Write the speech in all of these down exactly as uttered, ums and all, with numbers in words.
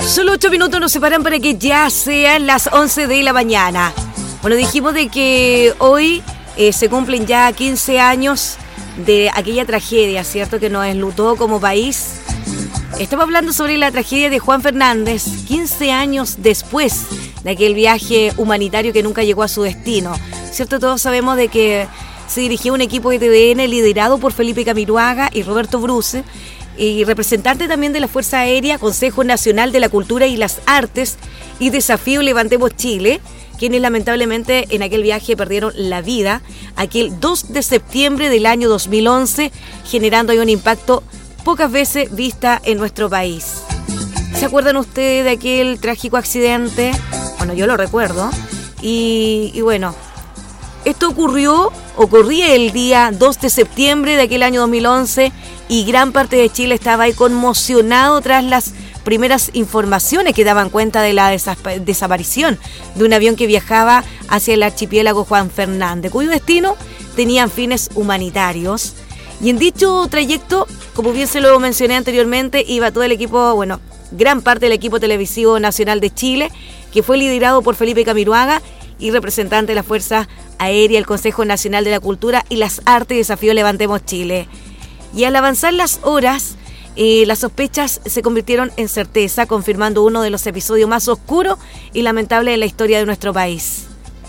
Solo ocho minutos nos separan para que ya sean las once de la mañana. Bueno, dijimos de que hoy eh, se cumplen ya quince años de aquella tragedia, ¿cierto? Que nos enlutó como país. Estamos hablando sobre la tragedia de Juan Fernández, quince años después de aquel viaje humanitario que nunca llegó a su destino. ¿Cierto? Todos sabemos de que se dirigió un equipo de T V N liderado por Felipe Camiroaga y Roberto Bruce, y representante también de la Fuerza Aérea, Consejo Nacional de la Cultura y las Artes y Desafío Levantemos Chile, quienes lamentablemente en aquel viaje perdieron la vida aquel dos de septiembre del año dos mil once, generando ahí un impacto pocas veces vista en nuestro país. ¿Se acuerdan ustedes de aquel trágico accidente? Bueno, yo lo recuerdo. Y, y bueno, esto ocurrió, ocurría el día dos de septiembre de aquel año dos mil once, y gran parte de Chile estaba ahí conmocionado tras las primeras informaciones que daban cuenta de la desa- desaparición de un avión que viajaba hacia el archipiélago Juan Fernández, cuyo destino tenían fines humanitarios. Y en dicho trayecto, como bien se lo mencioné anteriormente, iba todo el equipo, bueno, gran parte del equipo televisivo nacional de Chile, que fue liderado por Felipe Camiroaga y representante de la Fuerza Aérea, el Consejo Nacional de la Cultura y las Artes y Desafío Levantemos Chile. Y al avanzar las horas, eh, las sospechas se convirtieron en certeza, confirmando uno de los episodios más oscuros y lamentables en la historia de nuestro país.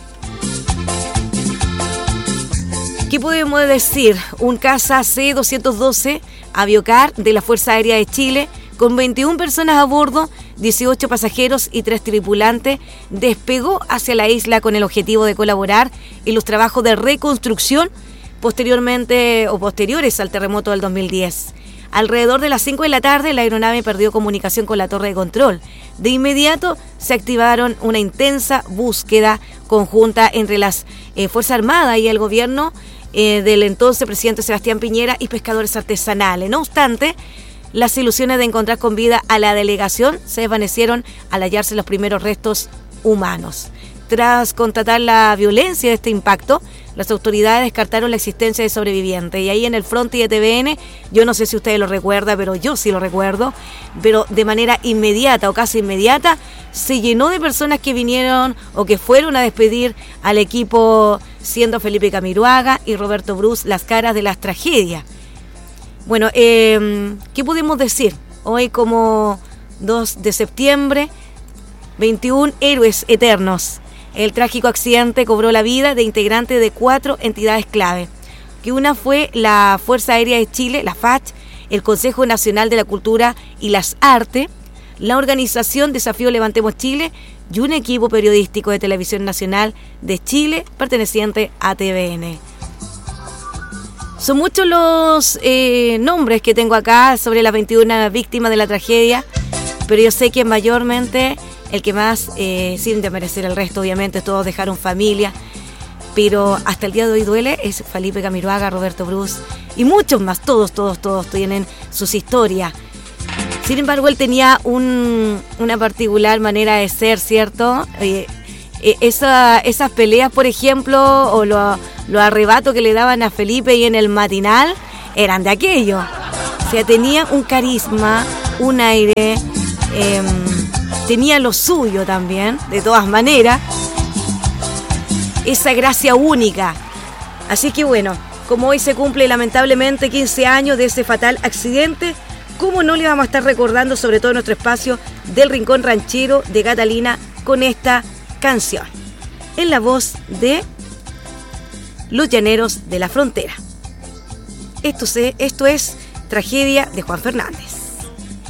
¿Qué podemos decir? Un caza C doscientos doce Aviocar de la Fuerza Aérea de Chile, con veintiuna personas a bordo, dieciocho pasajeros y tres tripulantes, despegó hacia la isla con el objetivo de colaborar en los trabajos de reconstrucción posteriormente o posteriores al terremoto del dos mil diez. Alrededor de las cinco de la tarde, la aeronave perdió comunicación con la torre de control. De inmediato se activaron una intensa búsqueda conjunta entre las eh, Fuerzas Armadas y el gobierno eh, del entonces presidente Sebastián Piñera y pescadores artesanales. No obstante, las ilusiones de encontrar con vida a la delegación se desvanecieron al hallarse los primeros restos humanos. Tras constatar la violencia de este impacto, las autoridades descartaron la existencia de sobrevivientes. Y ahí en el frontis de T V N, yo no sé si ustedes lo recuerdan, pero yo sí lo recuerdo, pero de manera inmediata o casi inmediata, se llenó de personas que vinieron o que fueron a despedir al equipo, siendo Felipe Camiroaga y Roberto Bruce las caras de las tragedias. Bueno, eh, ¿qué podemos decir? Hoy como dos de septiembre, veintiún héroes eternos. El trágico accidente cobró la vida de integrantes de cuatro entidades clave, que una fue la Fuerza Aérea de Chile, la F A C H, el Consejo Nacional de la Cultura y las Artes, la organización Desafío Levantemos Chile y un equipo periodístico de Televisión Nacional de Chile perteneciente a T V N. Son muchos los eh, nombres que tengo acá sobre las veintiuna víctimas de la tragedia, pero yo sé que mayormente el que más, eh, sin desmerecer el resto, obviamente, todos dejaron familia, pero hasta el día de hoy duele, es Felipe Camiroaga, Roberto Bruce y muchos más, todos, todos, todos tienen sus historias. Sin embargo, él tenía un, una particular manera de ser, ¿cierto? Eh, eh, esa, esas peleas, por ejemplo, o los lo arrebatos que le daban a Felipe y en el matinal, eran de aquello. O sea, tenía un carisma, un aire, eh, tenía lo suyo también, de todas maneras, esa gracia única. Así que bueno, como hoy se cumple lamentablemente quince años de ese fatal accidente, ¿cómo no le vamos a estar recordando, sobre todo en nuestro espacio del Rincón Ranchero de Catalina, con esta canción? En la voz de Los Llaneros de la Frontera. Esto, se, esto es Tragedia de Juan Fernández.